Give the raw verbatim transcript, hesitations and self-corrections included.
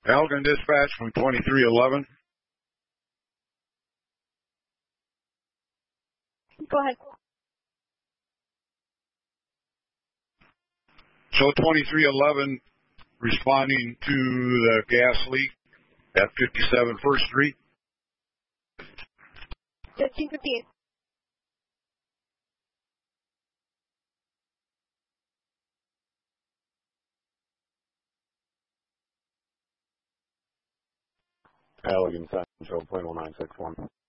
Elgin dispatch from twenty-three eleven. Go ahead. So twenty-three eleven responding to the gas leak at fifty-seven First Street. thirteen fifty-eight. Elgin Central, Plano nine six one.